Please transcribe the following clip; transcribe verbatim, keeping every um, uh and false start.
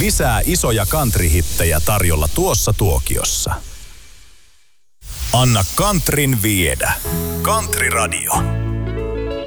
Lisää isoja country-hittejä tarjolla tuossa tuokiossa. Anna countryn viedä. Country Radio.